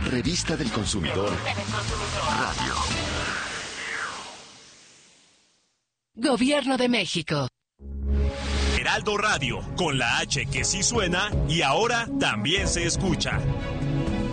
Revista del Consumidor. Radio. Gobierno de México. Heraldo Radio, con la H que sí suena y ahora también se escucha.